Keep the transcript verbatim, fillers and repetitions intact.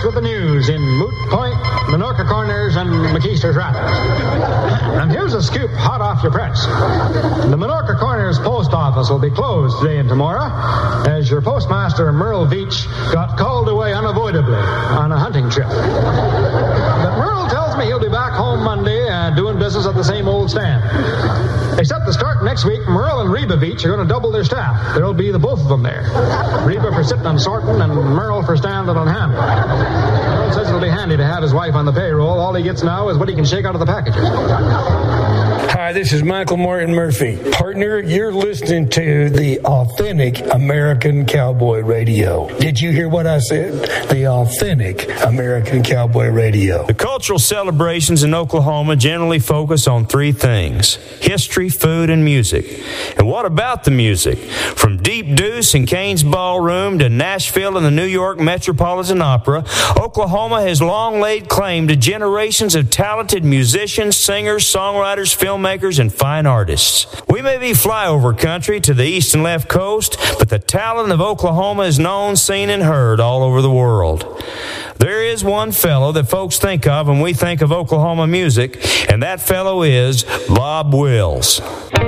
with the news in Moot Point, Minorca Corners, and McKeester's Rapids. And here's a scoop hot off your press. The Minorca Corners post office will be closed today and tomorrow as your postmaster, Merle Veach, got called away unavoidably on a hunting trip. But Merle tells me he'll be back home Monday and doing business at the same old stand. Except to start next week, Merle and Reba Veach are going to double their staff. There'll be the both of them there. Reba for sitting and sorting, and Merle for standing on handling. Merle says it'll be handy to have his wife on the payroll. All he gets now is what he can shake out of the packages. Hi, this is Michael Martin Murphy. Partner, you're listening to the authentic American Cowboy Radio. Did you hear what I said? The authentic American Cowboy Radio. The cultural celebrations in Oklahoma generally focus on three things: history, food, and music. And what about the music? From Deep Deuce and Kane's Ballroom to Nashville and the New York Metropolitan Opera, Oklahoma has long laid claim to generations of talented musicians, singers, songwriters, filmmakers, and fine artists. We may be flyover country to the east and left coast, but the talent of Oklahoma is known, seen, and heard all over the world. There is one fellow that folks think of when we think of Oklahoma music, and that fellow is Bob Wills.